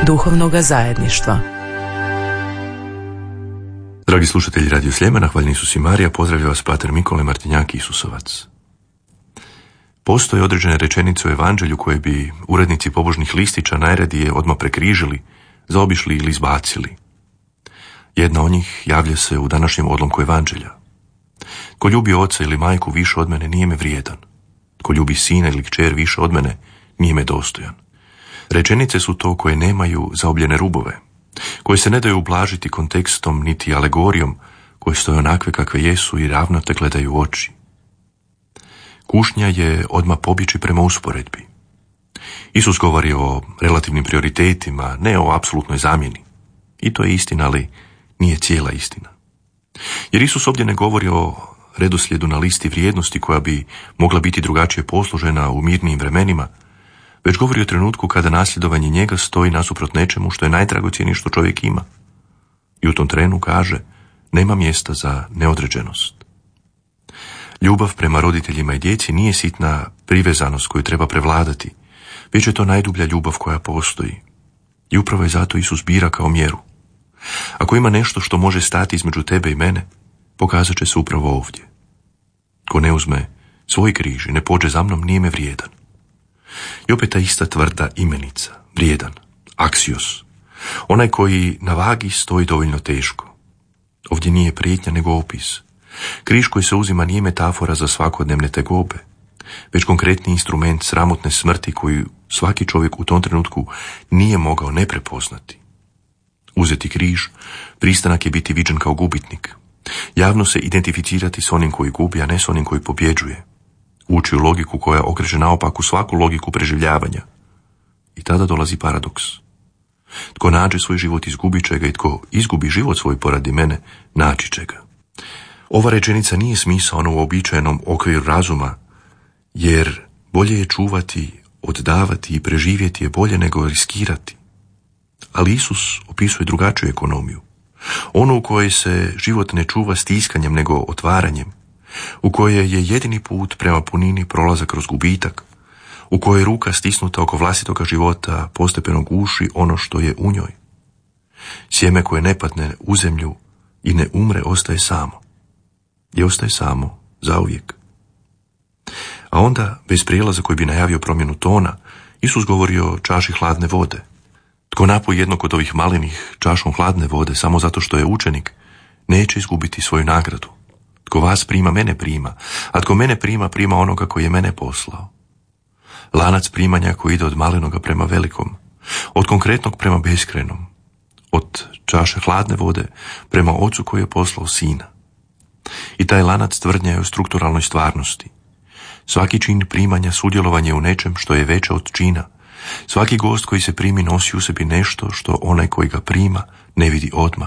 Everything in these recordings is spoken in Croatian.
duhovnog zajedništva. Dragi slušatelji Radio Sljemena, hvaljeni Isus i Marija, pozdravlja vas pater Mikole Martinjak Isusovac. Postoje određene rečenice u evanđelju koje bi urednici pobožnih listića najradije odmah prekrižili, zaobišli ili izbacili. Jedna od njih javlja se u današnjem odlomku evanđelja. Ko ljubi oca ili majku više od mene, nije me vrijedan. Ko ljubi sina ili kćer više od mene, nije me dostojan. Rečenice su to koje nemaju zaobljene rubove, koje se ne daju ublažiti kontekstom niti alegorijom, koje stoje onakve kakve jesu i ravno te gledaju u oči. Kušnja je odmah pobjeći prema usporedbi. Isus govori o relativnim prioritetima, ne o apsolutnoj zamjeni. I to je istina, ali nije cijela istina. Jer Isus ovdje ne govori o redoslijedu na listi vrijednosti koja bi mogla biti drugačije poslužena u mirnijim vremenima, već govori o trenutku kada nasljedovanje njega stoji nasuprot nečemu što je najdragocjenije što čovjek ima. I u tom trenu kaže, nema mjesta za neodređenost. Ljubav prema roditeljima i djeci nije sitna privezanost koju treba prevladati, već je to najdublja ljubav koja postoji. I upravo je zato Isus bira kao mjeru. Ako ima nešto što može stati između tebe i mene, pokazat će se upravo ovdje. Ko ne uzme svoj križ i ne pođe za mnom, nije me vrijedan. I opet ta ista tvrda imenica, vrijedan, aksios, onaj koji na vagi stoji dovoljno teško. Ovdje nije prijetnja nego opis. Križ koji se uzima nije metafora za svakodnevne tegobe, već konkretni instrument sramotne smrti koju svaki čovjek u tom trenutku nije mogao ne prepoznati. Uzeti križ, pristanak je biti viđen kao gubitnik. Javno se identificirati s onim koji gubi, a ne s onim koji pobjeđuje. Ući u logiku koja okreće naopaku svaku logiku preživljavanja. I tada dolazi paradoks. Tko nađe svoj život, izgubit će ga, i tko izgubi život svoj poradi mene, naći će ga. Ova rečenica nije smisao u uobičajenom okviru razuma, jer bolje je čuvati, oddavati i preživjeti je bolje nego riskirati. Ali Isus opisuje drugačiju ekonomiju. Onu u kojoj se život ne čuva stiskanjem nego otvaranjem, u kojoj je jedini put prema punini prolazak kroz gubitak, u kojoj je ruka stisnuta oko vlastitoga života postepeno guši ono što je u njoj. Sjeme koje ne padne u zemlju i ne umre ostaje samo. I ostaje samo zauvijek. A onda, bez prijelaza koji bi najavio promjenu tona, Isus govori o čaši hladne vode. Tko napoji jednog od ovih malenih čašom hladne vode samo zato što je učenik, neće izgubiti svoju nagradu. Tko vas prima, mene prima, a tko mene prima, prima onoga koji je mene poslao. Lanac primanja koji ide od malenoga prema velikom, od konkretnog prema beskrenom, od čaše hladne vode prema ocu koji je poslao sina. I taj lanac tvrdnja je o strukturalnoj stvarnosti. Svaki čin primanja sudjelovanje u nečem što je veće od čina. Svaki gost koji se primi nosi u sebi nešto što onaj koji ga prima ne vidi odmah.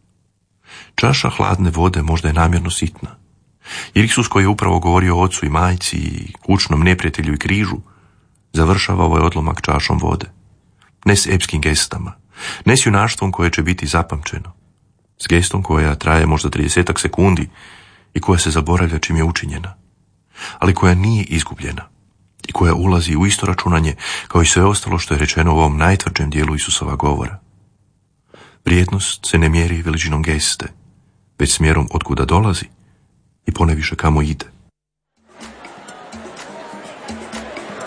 Čaša hladne vode možda je namjerno sitna. Jer Isus koji je upravo govorio o ocu i majci i kućnom neprijatelju i križu, završava ovaj odlomak čašom vode. Ne s epskim gestama, ne s junaštvom koje će biti zapamćeno, s gestom koja traje možda 30 sekundi i koja se zaboravlja čim je učinjena, ali koja nije izgubljena i koja ulazi u isto računanje kao i sve ostalo što je rečeno u ovom najtvrđem dijelu Isusova govora. Vrijednost se ne mjeri veličinom geste, već smjerom otkuda dolazi i poneviše kamo ide.